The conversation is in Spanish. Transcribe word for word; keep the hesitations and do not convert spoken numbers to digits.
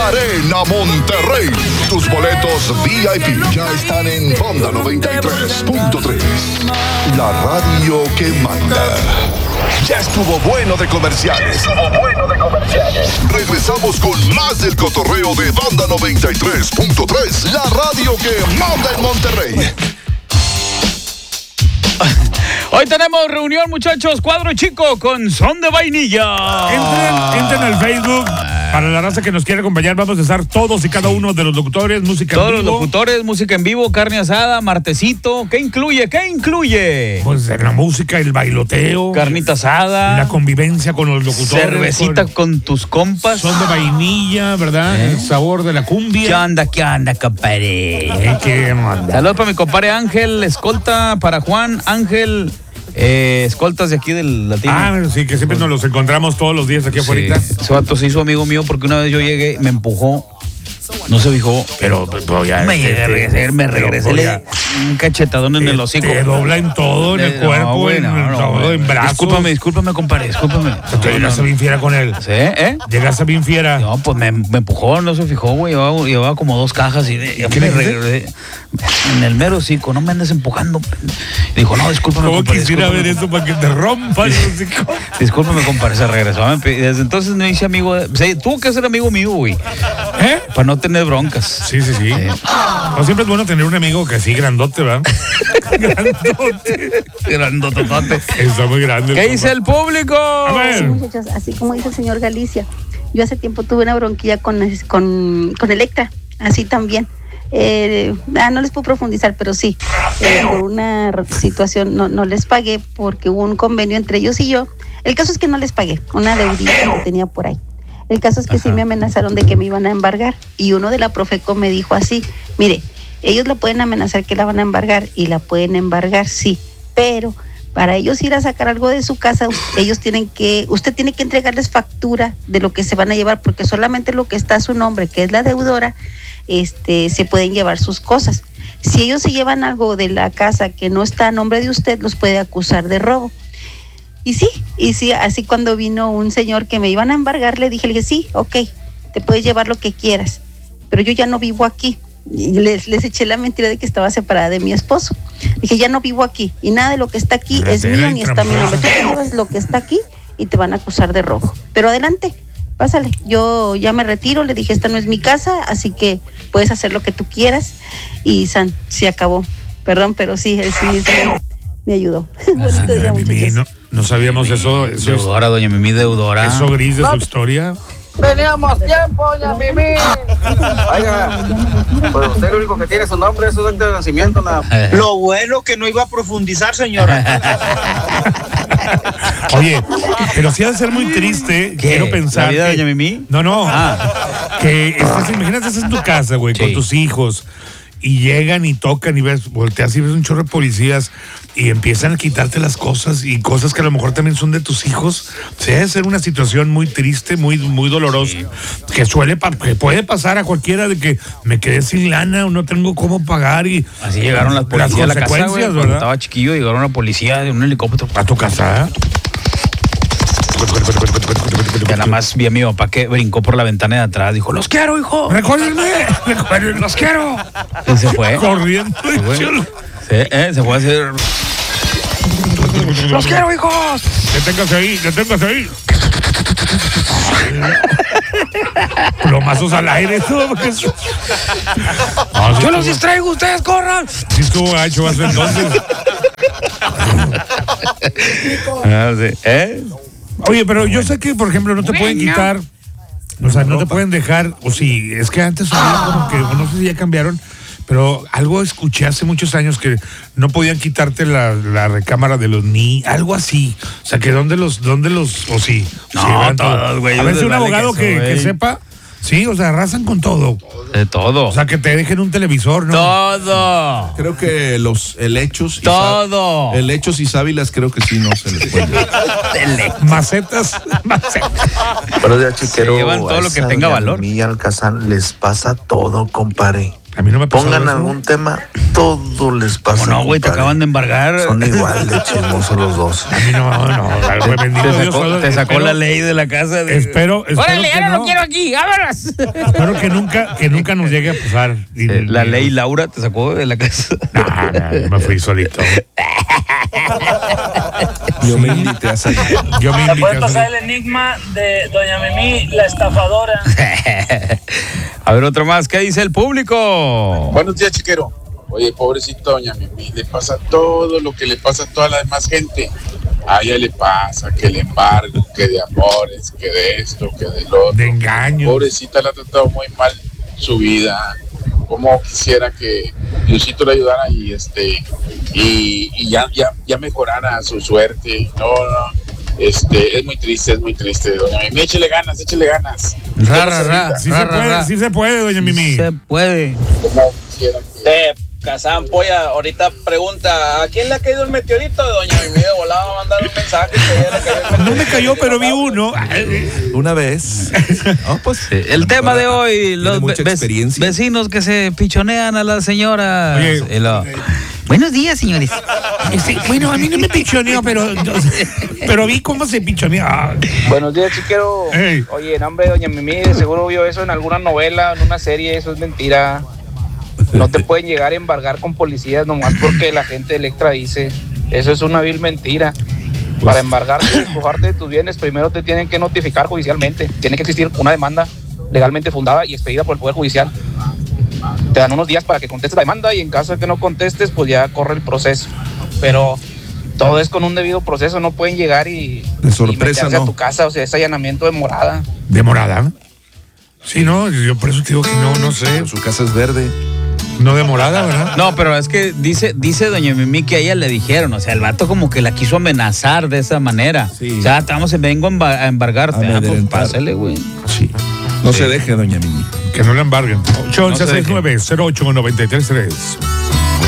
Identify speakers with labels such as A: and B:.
A: Arena Monterrey. Tus boletos V I P ya están en Onda noventa y tres punto tres. La radio que manda. Ya estuvo bueno de comerciales. Estuvo bueno de comerciales. Regresamos con más del cotorreo de Banda noventa y tres punto tres. La radio que manda en Monterrey.
B: Hoy tenemos reunión, muchachos, cuadro chico con Son de Vainilla.
C: Entren, entren al Facebook. Para la raza que nos quiere acompañar, vamos a estar todos y cada uno de los locutores, música
B: Todos
C: en vivo.
B: los locutores, música en vivo, carne asada, martesito. ¿Qué incluye? ¿Qué incluye?
C: Pues la música, el bailoteo.
B: Carnita asada.
C: La convivencia con los locutores.
B: Cervecita con, con tus compas.
C: Son de vainilla, ¿verdad? ¿Eh? El sabor de la cumbia.
B: ¿Qué onda? ¿Qué onda, compadre?
C: ¿Eh? ¿Qué onda?
B: Saludos para mi compadre Ángel, escolta para Juan Ángel. Eh, escoltas de aquí del Latino.
C: Ah, sí, que siempre nos los encontramos todos los días aquí afuera.
B: Sí. Ese vato se hizo amigo mío porque una vez yo llegué, me empujó, no se fijó,
C: pero, pero ya
B: me
C: te,
B: regresé, me regresé, le di un cachetadón en el hocico.
C: Te dobla en todo, en el
B: no,
C: cuerpo,
B: güey,
C: en,
B: no,
C: en
B: no,
C: todo,
B: güey.
C: en brazos.
B: Discúlpame, discúlpame, compadre, discúlpame.
C: Te llegaste bien fiera con él.
B: ¿Sí? ¿Eh?
C: Llegaste bien fiera.
B: No, pues me, me empujó, no se fijó, güey. Llevaba, llevaba como dos cajas y de,
C: ¿Qué
B: me
C: le
B: regresé. En el mero hocico, no me andes empujando. Y dijo, no, discúlpame,
C: ¿Cómo
B: compadre.
C: quisiera ver eso para que te rompa el hocico?
B: Discúlpame, compadre, se regresó. Desde entonces me hice amigo de... O sea, tuvo que ser amigo mío, güey.
C: ¿Eh?
B: Para no tener broncas.
C: Sí, sí, sí. sí. No, siempre es bueno tener un amigo que así grandote, ¿verdad? Grandote.
B: Grandototote.
C: Está muy grande.
B: ¿Qué dice el público?
C: A ver.
D: Sí, muchachos, así como dice el señor Galicia. Yo hace tiempo tuve una bronquilla con, con, con Electra, así también. Eh, ah, no les puedo profundizar, pero sí, eh, por una situación no, no les pagué porque hubo un convenio entre ellos y yo. El caso es que no les pagué, una deudita que tenía por ahí. El caso es que Ajá. sí me amenazaron de que me iban a embargar y uno de la Profeco me dijo así, mire, ellos la pueden amenazar que la van a embargar y la pueden embargar, sí, pero para ellos ir a sacar algo de su casa, ellos tienen que, usted tiene que entregarles factura de lo que se van a llevar porque solamente lo que está a su nombre, que es la deudora, este, se pueden llevar sus cosas. Si ellos se llevan algo de la casa que no está a nombre de usted, los puede acusar de robo. Y sí, y sí, así cuando vino un señor que me iban a embargar, le dije, le dije, sí, ok, te puedes llevar lo que quieras, pero yo ya no vivo aquí. Y les, les eché la mentira de que estaba separada de mi esposo. Dije, ya no vivo aquí, y nada de lo que está aquí es mío, ni está mi nombre. Tú te llevas lo que está aquí y te van a acusar de robo. Pero adelante, pásale, yo ya me retiro, le dije, esta no es mi casa, así que puedes hacer lo que tú quieras. Y San, se acabó. Perdón, pero sí, él sí, sí me ayudó.
C: Bonito día, Mimi, no, no sabíamos eso. eso
B: deudora, doña Mimi, deudora.
C: Eso gris de no. Su historia.
E: Teníamos tiempo, doña Mimi. Oiga, pues usted lo único que tiene su nombre es su acta de nacimiento. Nada.
F: Lo bueno que no iba a profundizar, señora.
C: Oye, pero sí ha de ser muy triste,
B: ¿Qué?
C: quiero pensar.
B: ¿La vida
C: que,
B: de doña Mimi?
C: No, no.
B: Ah.
C: Que estás, imagínate, estás en tu casa, güey, sí. Con tus hijos. Y llegan y tocan y ves, volteas y ves un chorro de policías y empiezan a quitarte las cosas y cosas que a lo mejor también son de tus hijos. O sea, debe ser una situación muy triste, muy, muy dolorosa, sí. que suele, que puede pasar a cualquiera de que me quedé sin lana o no tengo cómo pagar y...
B: Así llegaron las policías
C: las
B: a la casa, güey,
C: ¿verdad?
B: Estaba chiquillo, llegaron la policía de un helicóptero.
C: ¿A tu casa?
B: Que nada más vi a mi papá que brincó por la ventana de atrás. Dijo, los quiero, hijo.
C: Recuérdenme, recuérdenme, los quiero.
B: Y se fue.
C: Corriendo.
B: Se fue, sí, eh, se fue a hacer... ¡Los quiero, hijos!
C: Deténgase ahí, deténgase ahí. Plomazos al aire. Todo porque...
B: ah, sí, yo los distraigo, ustedes corran.
C: Sí estuvo gacho hace entonces.
B: ah, sí. ¿Eh?
C: Oye, pero yo sé que, por ejemplo, no te pueden quitar, o sea, no te pueden dejar, o sí, es que antes había como que, no sé si ya cambiaron, pero algo escuché hace muchos años que no podían quitarte la, la recámara de los niños, algo así. O sea, que dónde los, dónde los, o sí.
B: No, sí, todos, güey.
C: A ver si un abogado que, que, que sepa. Sí, o sea, arrasan con todo.
B: De todo.
C: O sea, que te dejen un televisor, ¿no?
B: Todo.
G: Creo que los helechos...
B: Todo.
G: Y helechos y sábilas creo que sí no se les puede.
C: Macetas. Macetas.
H: Buenos días, chiquero.
B: Se llevan todo lo que tenga valor.
H: Y Alcazán les pasa todo, compadre.
C: A mí no me pasó
H: Pongan
C: eso.
H: algún tema, todo les pasa.
B: ¿Cómo no, güey? Te
H: compadre.
B: acaban de embargar.
H: Son igual de chismosos los dos.
C: A mí no, no, güey, bendito
B: Te
C: Dios,
B: sacó,
C: solo-
B: te sacó
C: espero-
B: la ley de la casa. De...
C: Espero, espero
B: ¡Órale,
C: que
B: ya no
C: no.
B: lo quiero aquí! ¡Vámonos!
C: Espero que nunca, que nunca nos llegue a pasar. Y-
B: Eh, la ley Laura te sacó de la casa.
C: No, no, yo me fui solito.
G: Yo me invité a salir.
C: Yo me
F: ¿Me
C: invité
F: puede
C: a
F: pasar
C: salir.
F: el enigma de doña Mimi, la estafadora?
B: A ver, otro más. ¿Qué dice el público?
I: Buenos días, chiquero. Oye, pobrecito doña Mimi, le pasa todo lo que le pasa a toda la demás gente. A ella le pasa que le embargo, que de amores, que de esto, que de lo otro.
C: De engaño.
I: Pobrecita, le ha tratado muy mal su vida. Como quisiera que Diosito le ayudara y este y, y ya, ya, ya mejorara su suerte. No, no. Este, es muy triste, es muy triste, doña Mimi. Échele ganas, échele ganas.
B: Ra, ra, ra.
C: Sí
B: ra,
C: se
B: ra,
C: puede,
B: ra.
C: sí se puede, doña Mimi.
B: Se puede.
I: Como quisiera que...
E: Eh, Kazán Polla, ahorita pregunta, ¿a quién le ha caído el meteorito de doña Mimi? De volada va a mandar un mensaje. Que ya le cayó el meteorito.
C: No me cayó, pero vi uno.
G: Una vez. No, pues,
B: Sí, el tema de hoy,
G: tiene
B: los
G: mucha
B: ve-
G: experiencia.
B: vecinos que se pichonean a las señoras.
C: Oye,
B: Y lo- Buenos días, señores.
C: Sí, bueno, a mí no me pichoneó, pero, pero vi cómo se pichoneó.
E: Buenos días, chiquero.
C: Ey.
E: Oye, nombre, doña Mimi, de seguro vio eso en alguna novela, en una serie, eso es mentira. No te pueden llegar a embargar con policías nomás porque la gente de Electra dice. Eso es una vil mentira. Para embargarte y despojarte de tus bienes, primero te tienen que notificar judicialmente. Tiene que existir una demanda legalmente fundada y expedida por el Poder Judicial. Te dan unos días para que contestes la demanda y en caso de que no contestes, pues ya corre el proceso. Pero todo es con un debido proceso, no pueden llegar y,
G: De sorpresa,
E: y meterse
G: no.
E: a tu casa, o sea, es allanamiento de morada.
C: ¿De morada? Sí, no, yo por eso te digo que no, no sé.
G: su casa es verde.
C: No de morada, ¿verdad?
B: No, pero es que dice, dice doña Mimi que a ella le dijeron, o sea, el vato como que la quiso amenazar de esa manera.
G: Sí.
B: O sea, te vamos, vengo a emba- a embargarte. Ah, pues
G: Amedrentar.
B: pásale, güey.
G: Sí. No
C: Sí.
G: se deje, doña Mimi.
C: Que no le embarguen. ocho once
B: No se
C: sesenta y nueve cero ocho noventa y tres tres.